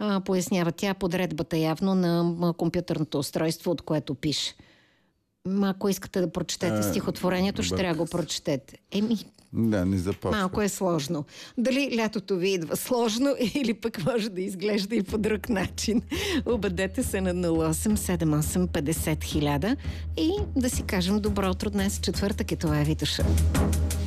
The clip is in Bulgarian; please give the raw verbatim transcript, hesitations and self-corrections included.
а, пояснява тя подредбата явно на компютърното устройство, от което пише. Ма, ако искате да прочетете А, стихотворението, ще трябва да го прочетете. Еми, да, не започва. малко е сложно. Дали лятото ви идва сложно или пък може да изглежда и по друг начин? Обадете се на нула осем седем осем петдесет хиляда и да си кажем добро утро днес, четвъртък, и това е Витоша.